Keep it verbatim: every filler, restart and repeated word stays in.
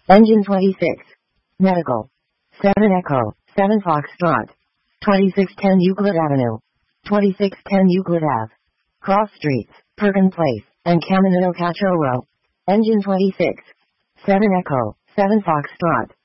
Engine twenty-six. Medical. seven Echo, seven Foxtrot. twenty-six ten Euclid Avenue. twenty-six ten Euclid Ave. Cross Streets, Perkin Place, and Caminito Cachorro. Engine twenty-six. seven Echo, seven Foxtrot.